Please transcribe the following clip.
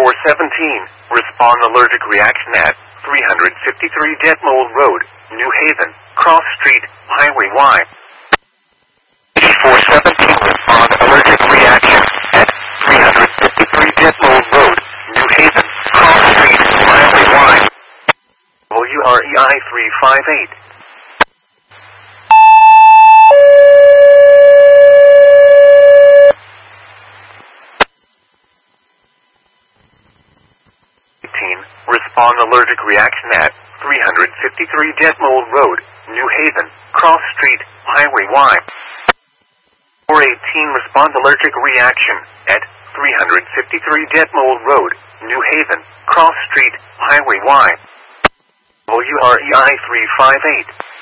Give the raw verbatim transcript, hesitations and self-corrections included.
four seventeen, respond allergic reaction at three fifty-three Detmold Road, New Haven, Cross Street, Highway Y. four seventeen, respond allergic reaction at three fifty-three Detmold Road, New Haven, Cross Street, Highway Y. W R E I three five eight. Respond allergic reaction at three fifty-three Detmold Road, New Haven, Cross Street, Highway Y. four eighteen, respond allergic reaction at three fifty-three Detmold Road, New Haven, Cross Street, Highway Y. W R E I three five eight.